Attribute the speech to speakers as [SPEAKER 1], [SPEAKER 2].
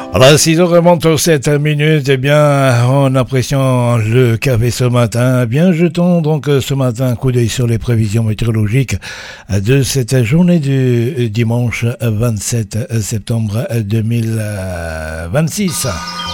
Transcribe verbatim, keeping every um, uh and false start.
[SPEAKER 1] Alors, six heures remontent sept minutes, eh bien, en appréciant le café ce matin, eh bien, jetons donc ce matin un coup d'œil sur les prévisions météorologiques de cette journée du dimanche vingt-sept septembre deux mille vingt-six.